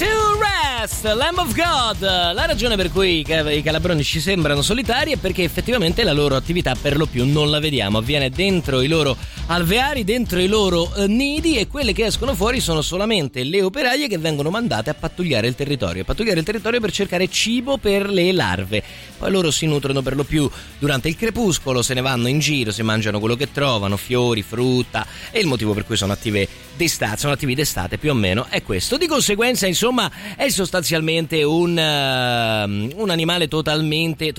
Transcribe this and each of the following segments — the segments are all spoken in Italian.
to Rest, Lamb of God. La ragione per cui i calabroni ci sembrano solitari è perché effettivamente la loro attività per lo più non la vediamo, avviene dentro i loro alveari, dentro i loro nidi, e quelle che escono fuori sono solamente le operaie che vengono mandate a pattugliare il territorio per cercare cibo per le larve. Poi loro si nutrono per lo più durante il crepuscolo, se ne vanno in giro, si mangiano quello che trovano, fiori, frutta, e il motivo per cui sono attivi d'estate più o meno è questo. Di conseguenza, insomma, è sostanzialmente un animale totalmente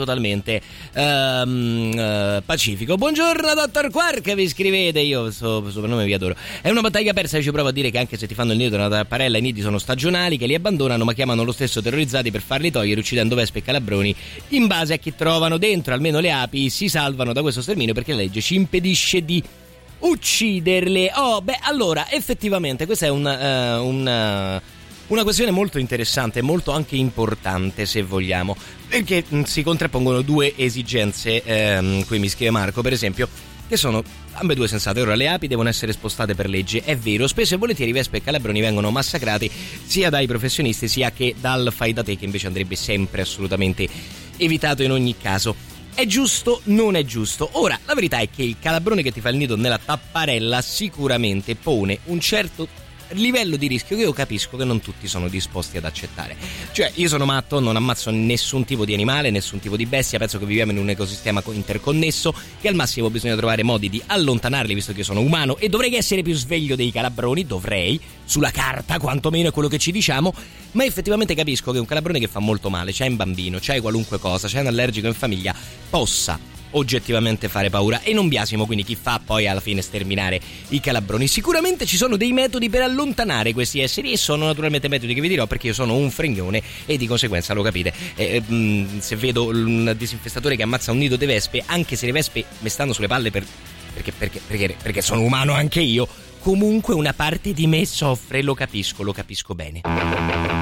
pacifico. Buongiorno dottor Quark, vi scrivete, io questo soprannome vi adoro. È una battaglia persa, ci provo a dire che anche se ti fanno il nido da una tapparella, i nidi sono stagionali, che li abbandonano ma chiamano lo stesso terrorizzati per farli togliere, uccidendo vespe e calabroni in base a chi trovano dentro. Almeno le api si salvano da questo sterminio perché la legge ci impedisce di ucciderle. Allora effettivamente questa è una questione molto interessante, molto anche importante, se vogliamo, perché si contrappongono due esigenze. Qui mi scrive Marco, per esempio, che sono ambedue sensate. Ora, le api devono essere spostate per legge, è vero, spesso e volentieri vespe e calabroni vengono massacrati sia dai professionisti sia che dal fai da te, che invece andrebbe sempre assolutamente evitato in ogni caso. È giusto? Non è giusto? Ora, la verità è che il calabrone che ti fa il nido nella tapparella sicuramente pone un certo livello di rischio che io capisco che non tutti sono disposti ad accettare. Cioè, io sono matto, non ammazzo nessun tipo di animale, nessun tipo di bestia, penso che viviamo in un ecosistema interconnesso, che al massimo bisogna trovare modi di allontanarli, visto che io sono umano e dovrei essere più sveglio dei calabroni, sulla carta quantomeno è quello che ci diciamo, ma effettivamente capisco che un calabrone che fa molto male, c'hai un bambino, c'hai qualunque cosa, c'hai un allergico in famiglia, possa oggettivamente fare paura, e non biasimo quindi chi fa poi alla fine sterminare i calabroni. Sicuramente ci sono dei metodi per allontanare questi esseri, e sono naturalmente metodi che vi dirò perché io sono un fregnone e di conseguenza lo capite. Se vedo un disinfestatore che ammazza un nido di vespe, anche se le vespe mi stanno sulle palle perché sono umano anche io, comunque una parte di me soffre, lo capisco bene.